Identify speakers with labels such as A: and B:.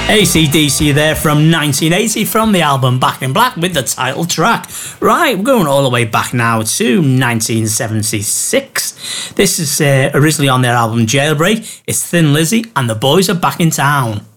A: AC/DC there from 1980 from the album Back in Black with the title track. Right, we're going all the way back now to 1976. This is originally on their album Jailbreak. It's Thin Lizzy and the Boys Are Back in Town.